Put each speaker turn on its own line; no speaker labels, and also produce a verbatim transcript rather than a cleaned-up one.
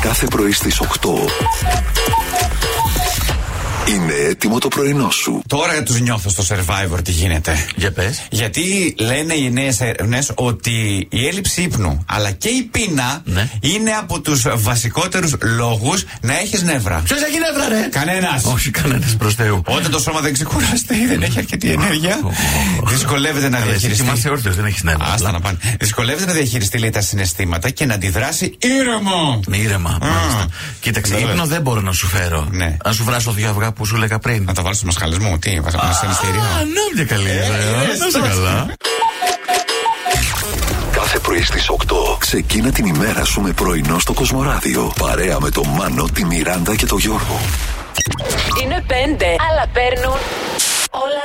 Κάθε πρωί στις οκτώ. Είναι έτοιμο το πρωινό σου.
Τώρα τους νιώθω στο Survivor τι γίνεται.
Για πες.
Γιατί λένε οι νέες έρευνες ότι η έλλειψη ύπνου αλλά και η πείνα
ναι.
είναι από τους βασικότερους λόγους να έχεις νεύρα.
Ποιος έχει νεύρα, ρε?
Κανένας.
Όχι, κανένας, προς Θεού.
Όταν το σώμα δεν ξεκουραστεί, δεν έχει αρκετή ενέργεια, δυσκολεύεται να διαχειριστεί.
Είμαστε όρθιος, δεν έχεις νεύρα.
Άστα να πάνε. Δυσκολεύεται να διαχειριστεί, λέει, τα συναισθήματα και να αντιδράσει ήρεμο.
Ήρεμα, μάλιστα. Κοίταξε, ύπνο δεν μπορώ να σου φέρω.
Ναι.
Να σου βράσω δύο αυγά που σου έλεγα πριν.
Να τα βάλω στο μασχάλες μου, τι, βάζαμε ένα συναισθήριο.
Α, ναι, μια καλή ιδέα. Να σε καλά.
Κάθε πρωί στις οκτώ ξεκίνα την ημέρα σου με πρωινό στο Κοσμοράδιο. Παρέα με τον Μάνο, τη Μιράντα και τον Γιώργο.
Είναι πέντε, αλλά παίρνουν όλα